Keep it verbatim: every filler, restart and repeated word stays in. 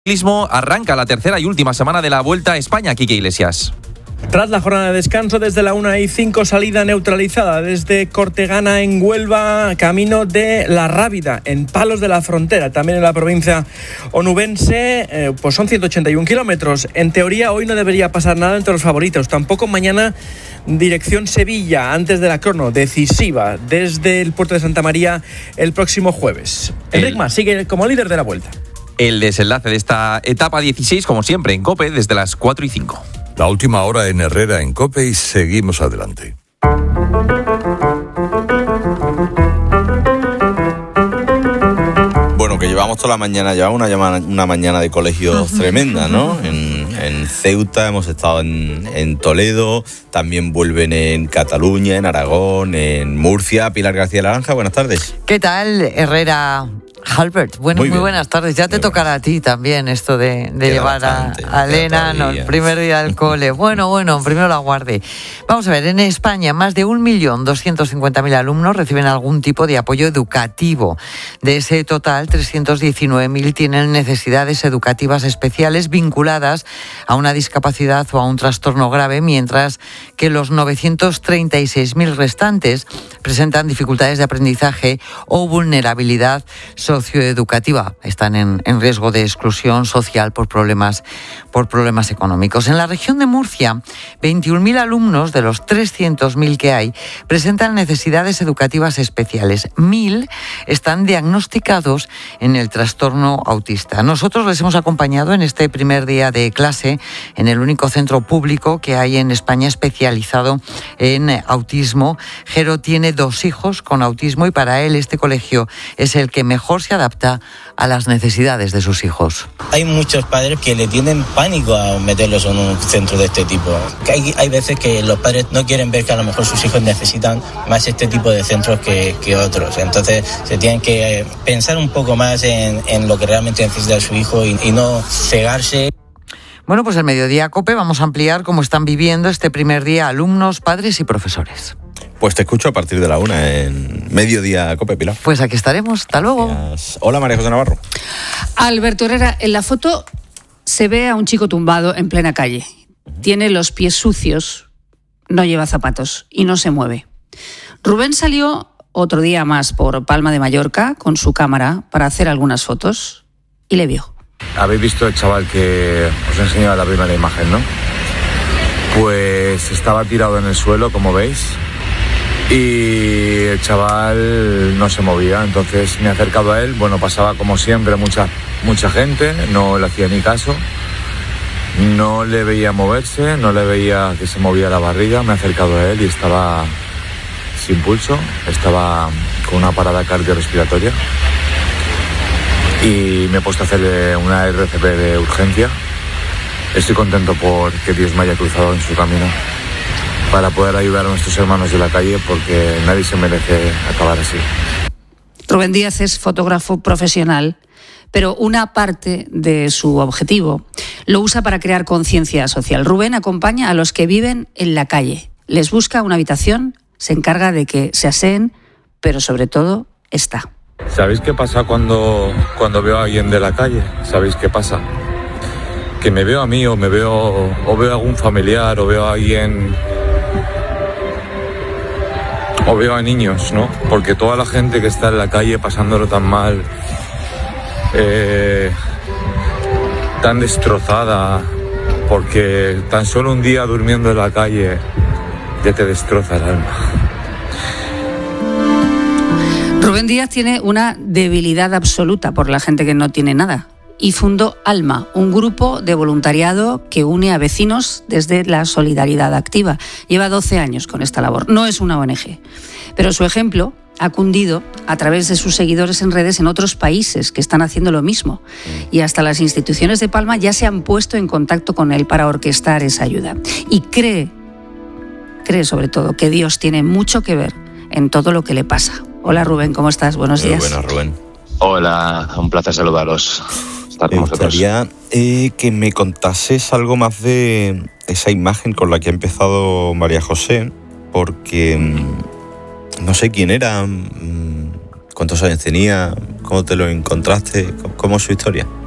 Ciclismo arranca la tercera y última semana de la Vuelta a España, Quique Iglesias. Tras la jornada de descanso, desde la una y cinco, salida neutralizada desde Cortegana en Huelva, camino de La Rábida, en Palos de la Frontera, también en la provincia onubense, eh, pues son ciento ochenta y un kilómetros. En teoría hoy no debería pasar nada entre los favoritos, tampoco mañana dirección Sevilla, antes de la crono, decisiva, desde el puerto de Santa María el próximo jueves. El... Enric Mas sigue como líder de la Vuelta. El desenlace de esta etapa dieciséis, como siempre, en COPE, desde las cuatro y cinco. La última hora en Herrera, en COPE, y seguimos adelante. Bueno, que llevamos toda la mañana, llevamos una, una mañana de colegios tremenda, ¿no? En, en Ceuta, hemos estado en, en Toledo, también vuelven en Cataluña, en Aragón, en Murcia. Pilar García Laranja, buenas tardes. ¿Qué tal, Herrera? Albert, bueno, muy, muy buenas tardes. Ya te muy tocará buenas. A ti también esto de, de llevar bastante, a, a Elena, no, el primer día del cole. Bueno, bueno, primero la guarde. Vamos a ver, en España más de un millón doscientos cincuenta mil alumnos reciben algún tipo de apoyo educativo. De ese total, trescientos diecinueve mil tienen necesidades educativas especiales vinculadas a una discapacidad o a un trastorno grave, mientras que los novecientos treinta y seis mil restantes presentan dificultades de aprendizaje o vulnerabilidad socioeducativa. Están en, en riesgo de exclusión social por problemas, por problemas económicos. En la región de Murcia, veintiún mil alumnos de los trescientos mil que hay presentan necesidades educativas especiales. Mil están diagnosticados en el trastorno autista. Nosotros les hemos acompañado en este primer día de clase en el único centro público que hay en España especializado en autismo. Jero tiene dos hijos con autismo y para él este colegio es el que mejor se adapta a las necesidades de sus hijos. Hay muchos padres que le tienen pánico a meterlos en un centro de este tipo. Hay, hay veces que los padres no quieren ver que a lo mejor sus hijos necesitan más este tipo de centros que, que otros. Entonces se tienen que pensar un poco más en, en lo que realmente necesita su hijo y, y no cegarse. Bueno, pues el Mediodía COPE vamos a ampliar cómo están viviendo este primer día alumnos, padres y profesores. Pues te escucho a partir de la una en Mediodía COPE, Pilar. Pues aquí estaremos. Hasta luego. Gracias. Hola, María José Navarro. Alberto Herrera, en la foto se ve a un chico tumbado en plena calle. Tiene los pies sucios, no lleva zapatos y no se mueve. Rubén salió otro día más por Palma de Mallorca con su cámara para hacer algunas fotos y le vio. Habéis visto el chaval que os he enseñado la primera imagen, ¿no? Pues estaba tirado en el suelo, como veis. Y el chaval no se movía, entonces me he acercado a él. Bueno, pasaba como siempre mucha, mucha gente, no le hacía ni caso. No le veía moverse, no le veía que se movía la barriga. Me he acercado a él y estaba sin pulso, estaba con una parada cardiorrespiratoria. Y me he puesto a hacerle una R C P de urgencia. Estoy contento por que Dios me haya cruzado en su camino para poder ayudar a nuestros hermanos de la calle, porque nadie se merece acabar así. Rubén Díaz es fotógrafo profesional, pero una parte de su objetivo lo usa para crear conciencia social. Rubén acompaña a los que viven en la calle, les busca una habitación, se encarga de que se aseen, pero sobre todo está. ¿Sabéis qué pasa cuando, cuando veo a alguien de la calle? ¿Sabéis qué pasa? Que me veo a mí o me veo o veo a algún familiar o veo a alguien o veo a niños, ¿no? Porque toda la gente que está en la calle pasándolo tan mal, eh, tan destrozada, porque tan solo un día durmiendo en la calle ya te destroza el alma. Rubén Díaz tiene una debilidad absoluta por la gente que no tiene nada y fundó Alma, un grupo de voluntariado que une a vecinos desde la solidaridad activa. Lleva doce años con esta labor. No es una O N Ge, pero su ejemplo ha cundido a través de sus seguidores en redes en otros países que están haciendo lo mismo. Y hasta las instituciones de Palma ya se han puesto en contacto con él para orquestar esa ayuda. Y cree, cree sobre todo, que Dios tiene mucho que ver en todo lo que le pasa. Hola Rubén, ¿cómo estás? Buenos días. Muy buenas, Rubén. Hola, un placer saludaros. Estar con Me vosotros. gustaría eh, que me contases algo más de esa imagen con la que ha empezado María José, porque mmm, no sé quién era, mmm, cuántos años tenía, cómo te lo encontraste, cómo es su historia.